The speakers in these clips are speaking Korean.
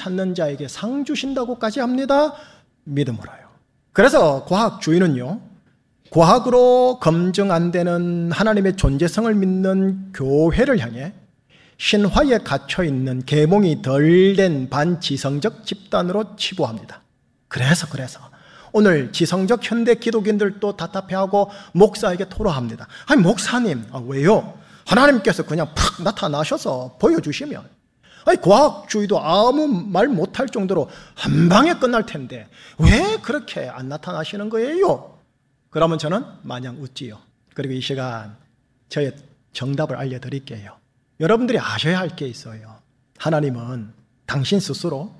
찾는 자에게 상 주신다고까지 합니다. 믿음으로요. 그래서 과학주의는요, 과학으로 검증 안 되는 하나님의 존재성을 믿는 교회를 향해 신화에 갇혀있는 계몽이 덜 된 반지성적 집단으로 치부합니다. 그래서 오늘 지성적 현대 기독인들도 답답해하고 목사에게 토로합니다. 아니 목사님, 왜요? 하나님께서 그냥 팍 나타나셔서 보여주시면, 아니 과학주의도 아무 말 못할 정도로 한 방에 끝날 텐데 왜 그렇게 안 나타나시는 거예요? 그러면 저는 마냥 웃지요. 그리고 이 시간 저의 정답을 알려드릴게요. 여러분들이 아셔야 할 게 있어요. 하나님은 당신 스스로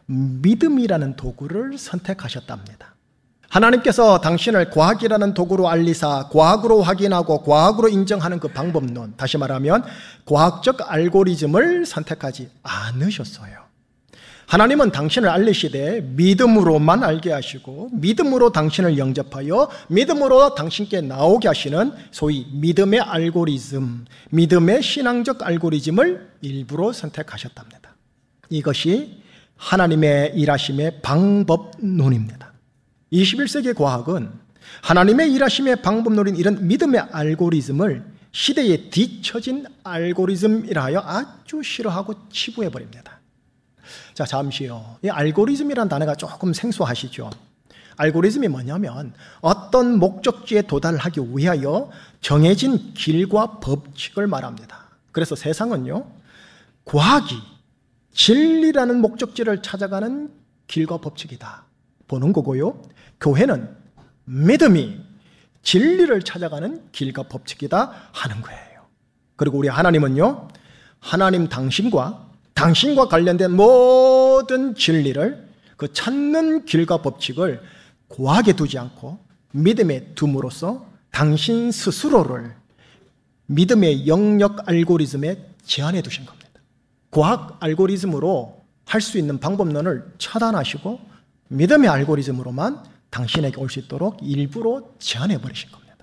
믿음이라는 도구를 선택하셨답니다. 하나님께서 당신을 과학이라는 도구로 알리사 과학으로 확인하고 과학으로 인정하는 그 방법론, 다시 말하면 과학적 알고리즘을 선택하지 않으셨어요. 하나님은 당신을 알리시되 믿음으로만 알게 하시고 믿음으로 당신을 영접하여 믿음으로 당신께 나오게 하시는 소위 믿음의 알고리즘, 믿음의 신앙적 알고리즘을 일부러 선택하셨답니다. 이것이 하나님의 일하심의 방법론입니다. 21세기 과학은 하나님의 일하심의 방법론인 이런 믿음의 알고리즘을 시대에 뒤처진 알고리즘이라 하여 아주 싫어하고 치부해버립니다. 자, 잠시요. 이 알고리즘이라는 단어가 조금 생소하시죠? 알고리즘이 뭐냐면 어떤 목적지에 도달하기 위하여 정해진 길과 법칙을 말합니다. 그래서 세상은요, 과학이 진리라는 목적지를 찾아가는 길과 법칙이다 보는 거고요, 교회는 믿음이 진리를 찾아가는 길과 법칙이다 하는 거예요. 그리고 우리 하나님은요, 하나님 당신과 관련된 모든 진리를, 그 찾는 길과 법칙을 과학에 두지 않고 믿음에 둠으로써 당신 스스로를 믿음의 영역 알고리즘에 제한해 두신 겁니다. 과학 알고리즘으로 할 수 있는 방법론을 차단하시고 믿음의 알고리즘으로만 당신에게 올 수 있도록 일부러 제한해 버리신 겁니다.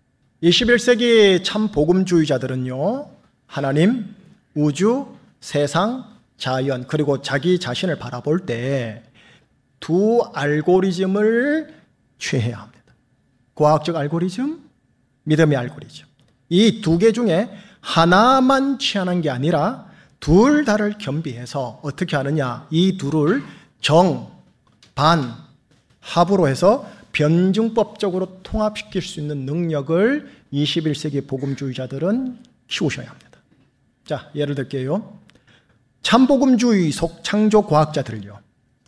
21세기 참 복음주의자들은요, 하나님, 우주, 세상, 자연, 그리고 자기 자신을 바라볼 때 두 알고리즘을 취해야 합니다. 과학적 알고리즘, 믿음의 알고리즘. 이 두 개 중에 하나만 취하는 게 아니라 둘 다를 겸비해서 어떻게 하느냐, 이 둘을 정, 반, 합으로 해서 변증법적으로 통합시킬 수 있는 능력을 21세기 복음주의자들은 키우셔야 합니다. 자, 예를 들게요. 참복음주의 속 창조 과학자들요,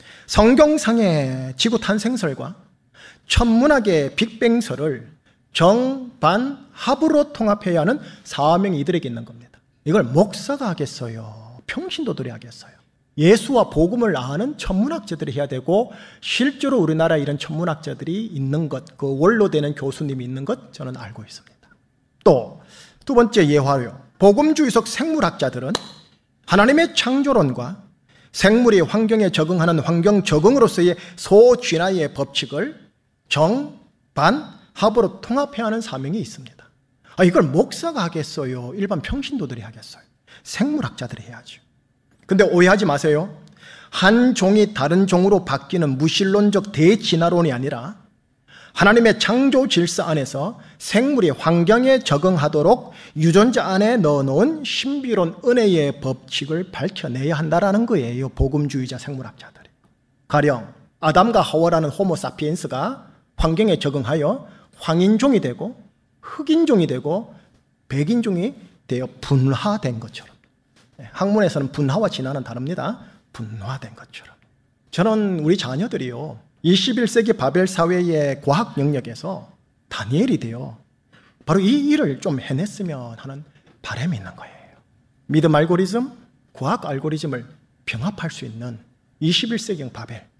성경상의 지구 탄생설과 천문학의 빅뱅설을 정, 반, 합으로 통합해야 하는 사명이 이들에게 있는 겁니다. 이걸 목사가 하겠어요? 평신도들이 하겠어요? 예수와 복음을 아는 천문학자들이 해야 되고, 실제로 우리나라에 이런 천문학자들이 있는 것, 그 원로되는 교수님이 있는 것 저는 알고 있습니다. 또 두 번째 예화요, 복음주의적 생물학자들은 하나님의 창조론과 생물이 환경에 적응하는 환경 적응으로서의 소진화의 법칙을 정, 반, 합으로 통합해야 하는 사명이 있습니다. 이걸 목사가 하겠어요? 일반 평신도들이 하겠어요? 생물학자들이 해야죠. 근데 오해하지 마세요. 한 종이 다른 종으로 바뀌는 무신론적 대진화론이 아니라 하나님의 창조 질서 안에서 생물이 환경에 적응하도록 유전자 안에 넣어놓은 신비로운 은혜의 법칙을 밝혀내야 한다는 거예요, 복음주의자 생물학자들이. 가령 아담과 하와라는 호모사피엔스가 환경에 적응하여 황인종이 되고 흑인종이 되고 백인종이 되어 분화된 것처럼, 학문에서는 분화와 진화는 다릅니다. 분화된 것처럼 저는 우리 자녀들이요, 21세기 바벨 사회의 과학 영역에서 다니엘이 되어 바로 이 일을 좀 해냈으면 하는 바람이 있는 거예요. 믿음 알고리즘, 과학 알고리즘을 병합할 수 있는 21세기형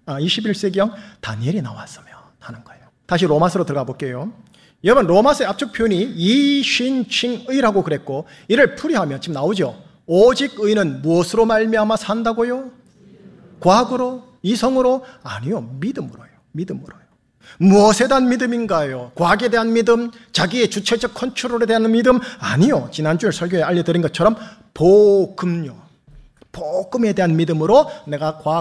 다니엘이 나왔으면 하는 거예요. 다시 로마서로 들어가 볼게요. 여러분, 로마서의 앞쪽 표현이 이신칭의라고 그랬고, 이를 풀이하면 지금 나오죠. 오직 의는 무엇으로 말미암아 산다고요? 과학으로? 이성으로? 아니요, 믿음으로요. 믿음으로요. 무엇에 대한 믿음인가요? 과학에 대한 믿음? 자기의 주체적 컨트롤에 대한 믿음? 아니요, 지난주에 설교에 알려드린 것처럼 복음요, 복음에 대한 믿음으로 내가 과학